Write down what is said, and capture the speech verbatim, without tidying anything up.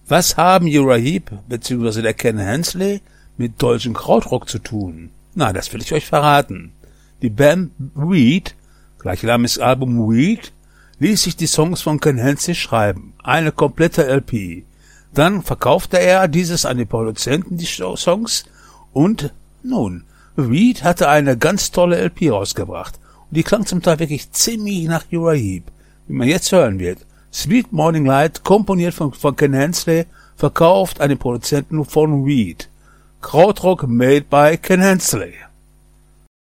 Was haben Uriah Heep bzw. der Ken Hensley mit deutschem Krautrock zu tun? Na, das will ich euch verraten. Die Band Weed, gleichnamiges Album Weed, ließ sich die Songs von Ken Hensley schreiben, eine komplette L P. Dann verkaufte er dieses an die Produzenten, die Songs, und nun, Weed hatte eine ganz tolle L P rausgebracht. Und die klang zum Teil wirklich ziemlich nach Uriah Heep, wie man jetzt hören wird. Sweet Morning Light, komponiert von, von Ken Hensley, verkauft an den Produzenten von Weed. Krautrock made by Ken Hensley.